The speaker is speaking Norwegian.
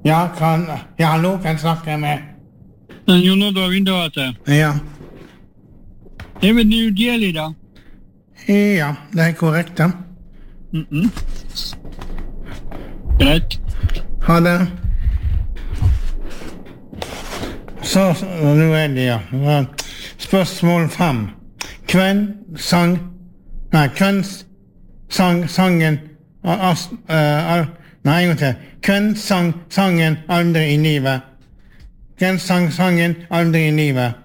Ja, hallo, kan snakke med. Jon Oddvar Vindåte. Ja. Det er New Delhi, da? Ja, det er korrekt, da. Greit. Ha det. Så, nå er det, ja. Spørsmål 5. Hvem sang sangen Nei, en gang til. Hvem sang sangen Aldri i livet? Hvem sang sangen Aldri i livet?